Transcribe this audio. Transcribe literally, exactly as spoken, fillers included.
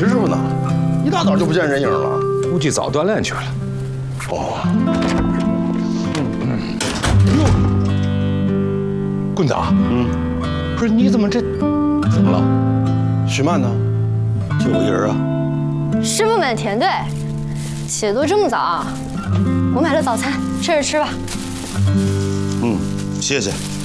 师傅呢？一大早就不见人影了， 估计早锻炼去了。 哦， 嗯，哟，棍子啊，嗯，不是你怎么这怎么了？ 徐曼呢？就我一人啊。 师傅们填队，起得都这么早，我买了早餐，趁热吃吧。 嗯，谢谢。